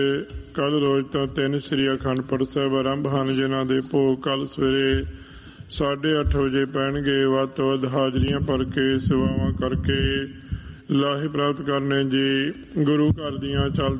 ਕੱਲ ਰੋਜ਼ ਤੋਂ 3 ਸ੍ਰੀ ਅਖੰਡ ਪਾਠ ਸਾਹਿਬ ਆਰੰਭ ਹਨ, ਜਿਨ੍ਹਾਂ ਦੇ ਭੋਗ ਕੱਲ ਸਵੇਰੇ 8:30 ਵਜੇ ਪੈਣਗੇ। ਵੱਧ ਤੋਂ ਵੱਧ ਹਾਜ਼ਰੀਆਂ ਭਰ ਕੇ ਸੇਵਾਵਾਂ ਕਰਕੇ ਲਾਹੇ ਪ੍ਰਾਪਤ ਕਰਨੇ ਜੀ। ਗੁਰੂ ਘਰ ਦੀਆਂ ਚੱਲਦੀਆਂ